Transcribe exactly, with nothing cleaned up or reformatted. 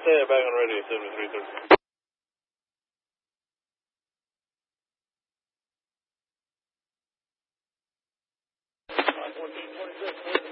Stand back on radio, seventy-three thirty. fourteen twenty-six.